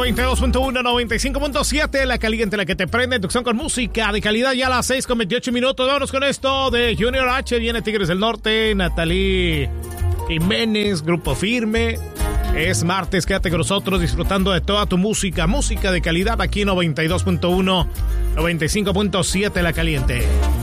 92.1, 95.7, la caliente, la que te prende, inducción con música de calidad ya a las 6:28. Vámonos con esto de Junior H, viene Tigres del Norte, Natalie Jiménez, Grupo Firme. Es martes, quédate con nosotros disfrutando de toda tu música de calidad aquí 92.1, 95.7, la caliente.